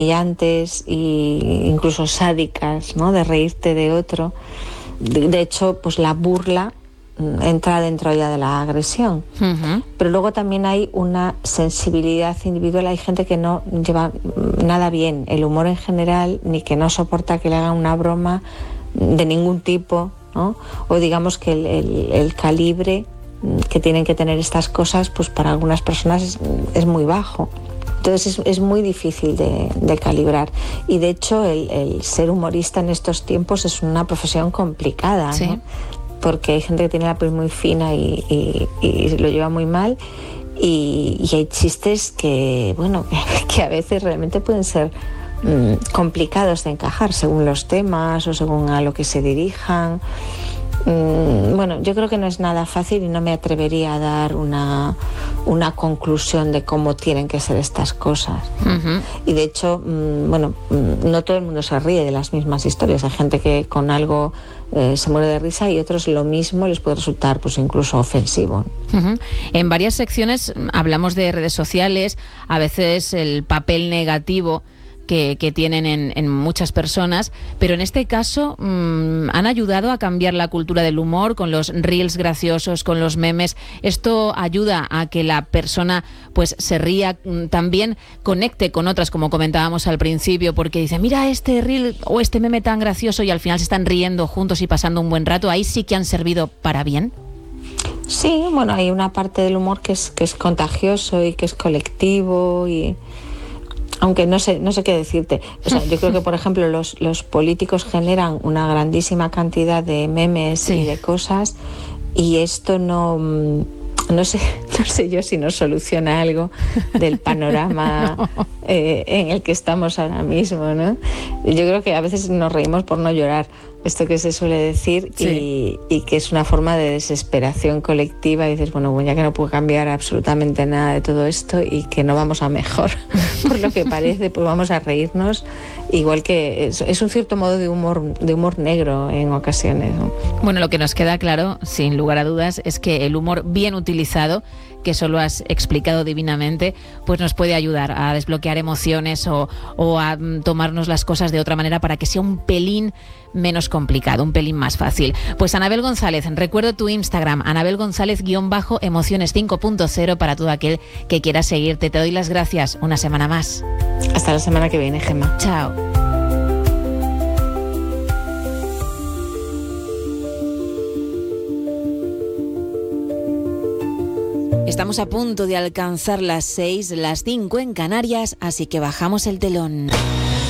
humillantes e incluso sádicas, ¿no? De reírte de otro. De hecho, pues la burla entra dentro ya de la agresión. Uh-huh. Pero luego también hay una sensibilidad individual. Hay gente que no lleva nada bien el humor en general, ni que no soporta que le hagan una broma de ningún tipo, ¿no? O digamos que el calibre que tienen que tener estas cosas, pues para algunas personas es muy bajo. Entonces es muy difícil de calibrar. Y de hecho el ser humorista en estos tiempos es una profesión complicada, sí, ¿no? Porque hay gente que tiene la piel muy fina y lo lleva muy mal. Y hay chistes que, bueno, que a veces realmente pueden ser complicados de encajar según los temas o según a lo que se dirijan. Bueno, yo creo que no es nada fácil y no me atrevería a dar una conclusión de cómo tienen que ser estas cosas. uh-huh. Y de hecho, bueno, no todo el mundo se ríe de las mismas historias. Hay gente que con algo se muere de risa y otros lo mismo les puede resultar pues incluso ofensivo. Uh-huh. En varias secciones hablamos de redes sociales, a veces el papel negativo que tienen en muchas personas, pero en este caso han ayudado a cambiar la cultura del humor con los reels graciosos, con los memes. Esto ayuda a que la persona pues se ría, también conecte con otras, como comentábamos al principio, porque dice, mira este reel o este meme tan gracioso, y al final se están riendo juntos y pasando un buen rato. Ahí sí que han servido para bien. Sí, bueno, hay una parte del humor que es contagioso y que es colectivo y... Aunque no sé qué decirte. O sea, yo creo que, por ejemplo, los políticos generan una grandísima cantidad de memes sí. y de cosas, y esto no sé yo si nos soluciona algo del panorama no. En el que estamos ahora mismo, ¿no? Yo creo que a veces nos reímos por no llorar, esto que se suele decir, sí. y que es una forma de desesperación colectiva, y dices, bueno, ya que no puedo cambiar absolutamente nada de todo esto y que no vamos a mejor, por lo que parece, pues vamos a reírnos, igual que es un cierto modo de humor negro en ocasiones, ¿no? Bueno, lo que nos queda claro, sin lugar a dudas, es que el humor bien utilizado, que solo has explicado divinamente, pues nos puede ayudar a desbloquear emociones o a tomarnos las cosas de otra manera para que sea un pelín menos complicado, un pelín más fácil. Pues Anabel González, recuerdo tu Instagram, Anabel González_emociones 5.0 para todo aquel que quiera seguirte. Te doy las gracias una semana más. Hasta la semana que viene, Gemma. Chao. Estamos a punto de alcanzar las 6, las 5 en Canarias, así que bajamos el telón.